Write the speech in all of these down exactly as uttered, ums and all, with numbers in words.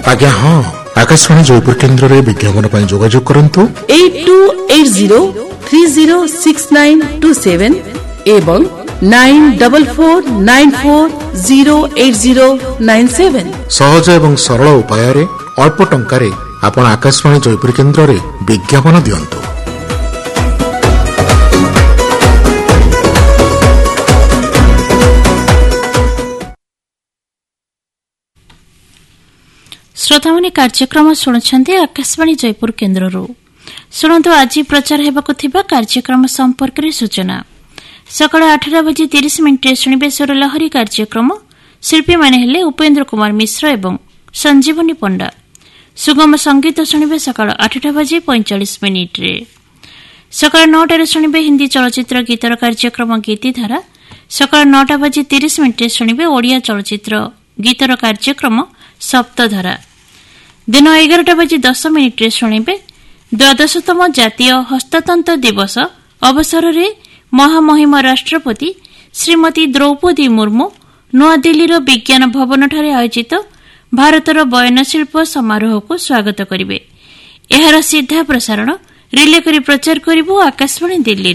आज्ञा हाँ आकाशवाणी जयपुर केन्द्र रे विज्ञापन पर जोगाजोग करंतु eight to eight zero three zero six nine to seven एवं nine double four nine four zero eight zero nine seven. सहज एवं सरल उपाय रे अल्प टंका रे आपण आकाशवाणी जयपुर केन्द्र रे विज्ञापन दियंतु। श्रोता माने कार्यक्रम शुणुछंती आकाशवाणी जयपुर केन्द्ररू। शुणु आज प्रचार हेबाकु थिबा कार्यक्रम संपर्क रे सूचना। सकाळ आठटा बजे तीस मिनिट शुणिबे स्वर लहरी कार्यक्रम। शिल्पी माने हेले उपेन्द्र कुमार मिश्र एवं संजीवनी पंडा। सुगम संगीत शुणिबे सकाळ आठटा बजे पैंचाश मिनिट रे। सकाळ नौटा शुणिबे हिंदी चलचित्र गीतर कार्यक्रम गीतिधारा। सकाळ नौटा बजे तीस मिनिट शुणिबे ओडिया चलचित्र गीतर कार्यक्रम सप्तधारा। दिन एगारटा बजे दस मिनिट शुणिबे द्वादशतम जातीय हस्ततंत्र दिवस अवसर में महामहिम राष्ट्रपति श्रीमती द्रौपदी मुर्मू नूआदिल्लीर विज्ञान भवन ठारे आयोजित भारतर बयनशिल्प समारोह को स्वागत करिवे। एहार सीधा प्रसारण रिले करी प्रचार करिबो आकाशवाणी दिल्ली।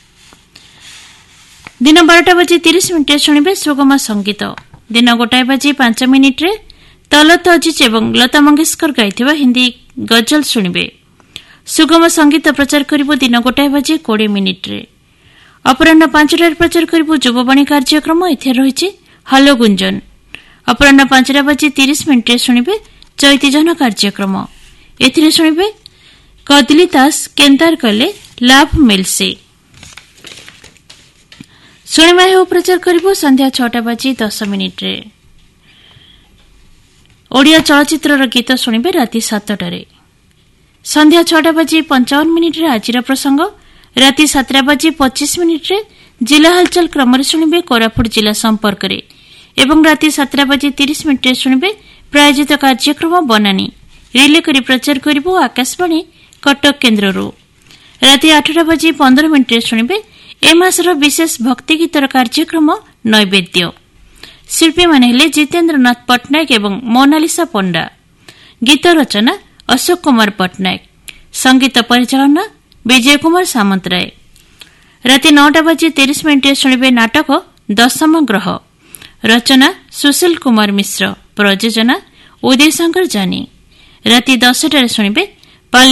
दिन बारटा बजे तीस मिनिट शुणिबे सुगम संगीत। दिन गोटाए बजे पांच मिनिट रे तलत अजीज एवं लता मंगेशकर गाइथिबा हिंदी गजल शुणिबे। सुगम संगीत प्रचार करिबो दिन गोटाए बजे कोड़े मिनिट रे। अपराह्न पांचटार प्रचार करिबो युववाणी कार्यक्रम। एथे रहिछि हालो गुंजन। अपराह्न पांचटा बजे तीस मिनिट शुणिबे चैतीजन कार्यक्रम। एथिरे शुणिबे कदली तास केन्दार कले लाभ मिलसे। शुणिबा हेउ प्रचार करिबो संध्या छटा बजे दस मिनिट रे। ओडिया चलचित्र गीत शुणिबे राति सातटारे। संध्या छटा बजे पंचावन मिनिट रे आजिर प्रसंग। राति सातटा बजे पच्चीस मिनिट रे जिला हलचल क्रम शुणिबे कोरापुट जिला संपर्क रे एवं राति सातटा बजे तीस मिनिट शुणिबे प्रायोजित कार्यक्रम बनानी। रिले करी प्रचार करिबो आकाशवाणी कटक केन्द्ररू। राति आठटा बजे पंद्रह मिनिट शुणिबे ए मासर विशेष भक्ति गीतर कार्यक्रम नैवेद्य। शिल्पी माने हेले जितेन्द्रनाथ पट्टनायक एवं मोनालिसा पंडा। गीत रचना अशोक कुमार पट्टनायक। संगीत परिचालना विजय कुमार सामंतराय। राति नौटा बजे तीस मिनिट शुणिबे नाटक दशम ग्रह। रचना सुशील कुमार मिश्र। प्रयोजना उदय शंकर जानी। राति दसटार शुणिबे